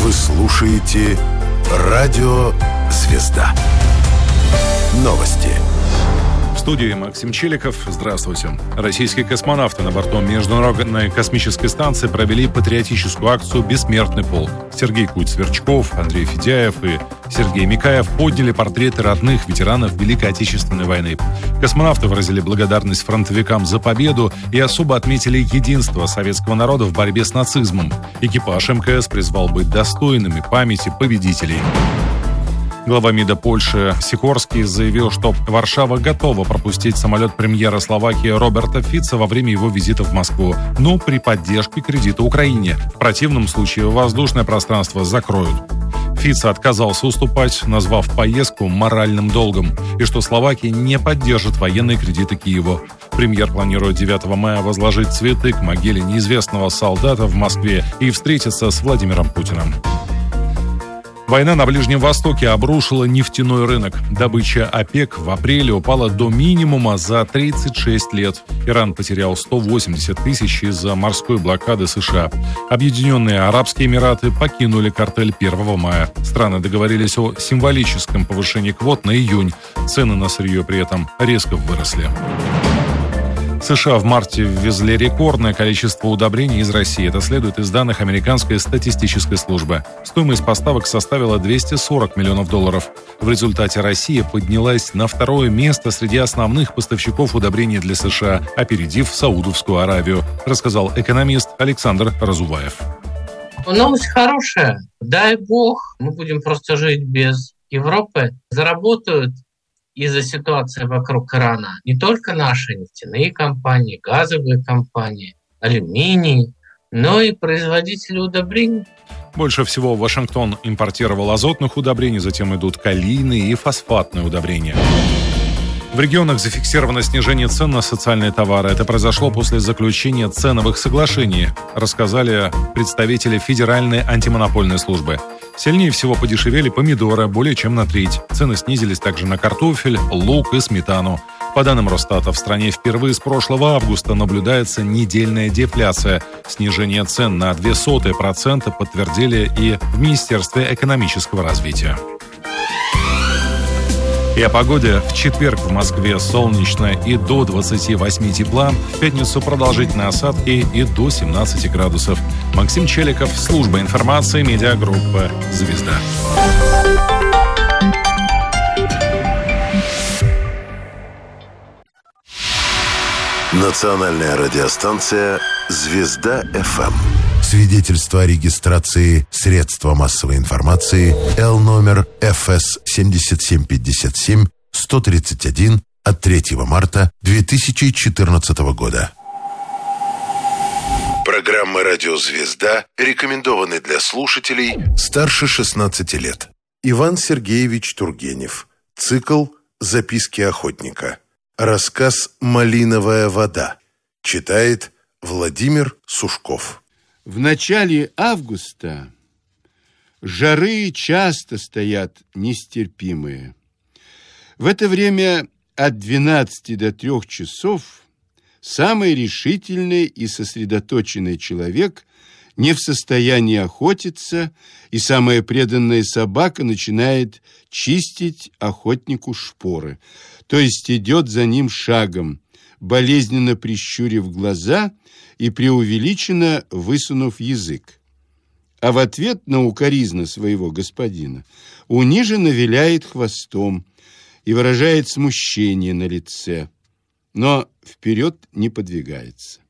Вы слушаете «Радио Звезда». Новости. В студии Максим Челиков. Здравствуйте. Российские космонавты на борту Международной космической станции провели патриотическую акцию «Бессмертный полк». Сергей Куть-Сверчков, Андрей Федяев и Сергей Микаев подняли портреты родных ветеранов Великой Отечественной войны. Космонавты выразили благодарность фронтовикам за победу и особо отметили единство советского народа в борьбе с нацизмом. Экипаж МКС призвал быть достойными памяти победителей. Глава МИДа Польши Сикорский заявил, что Варшава готова пропустить самолет премьера Словакии Роберта Фица во время его визита в Москву, но при поддержке кредита Украине. В противном случае воздушное пространство закроют. Фиц отказался уступать, назвав поездку моральным долгом, и что Словакия не поддержит военные кредиты Киеву. Премьер планирует 9 мая возложить цветы к могиле неизвестного солдата в Москве и встретиться с Владимиром Путиным. Война на Ближнем Востоке обрушила нефтяной рынок. Добыча ОПЕК в апреле упала до минимума за 36 лет. Иран потерял 180 тысяч из-за морской блокады США. Объединенные Арабские Эмираты покинули картель 1 мая. Страны договорились о символическом повышении квот на июнь. Цены на сырье при этом резко выросли. США в марте ввезли рекордное количество удобрений из России. Это следует из данных американской статистической службы. Стоимость поставок составила $240 миллионов. В результате Россия поднялась на второе место среди основных поставщиков удобрений для США, опередив Саудовскую Аравию, рассказал экономист Александр Разуваев. Новость хорошая. Дай бог, мы будем просто жить без Европы. Заработают из-за ситуации вокруг Ирана не только наши нефтяные компании, газовые компании, алюминий, но и производители удобрений. Больше всего Вашингтон импортировал азотных удобрений, затем идут калийные и фосфатные удобрения. В регионах зафиксировано снижение цен на социальные товары. Это произошло после заключения ценовых соглашений, рассказали представители Федеральной антимонопольной службы. Сильнее всего подешевели помидоры, более чем на треть. Цены снизились также на картофель, лук и сметану. По данным Росстата, в стране впервые с прошлого августа наблюдается недельная дефляция. Снижение цен на 0,02% подтвердили и в Министерстве экономического развития. И о погоде. В четверг в Москве солнечно и до 28 тепла. В пятницу продолжительные осадки и до 17 градусов. Максим Челиков, служба информации, медиагруппа «Звезда». Национальная радиостанция «Звезда-ФМ». Свидетельство о регистрации средства массовой информации Л номер ФС 7757-131 от 3 марта 2014 года. Программа «Радио Звезда» рекомендованы для слушателей старше 16 лет. Иван Сергеевич Тургенев. Цикл «Записки охотника». Рассказ «Малиновая вода». Читает Владимир Сушков. В начале августа жары часто стоят нестерпимые. В это время от 12 до 3 часов самый решительный и сосредоточенный человек не в состоянии охотиться, и самая преданная собака начинает чистить охотнику шпоры, то есть идет за ним шагом, болезненно прищурив глаза и преувеличенно высунув язык. А в ответ на укоризну своего господина униженно виляет хвостом и выражает смущение на лице, но вперед не подвигается.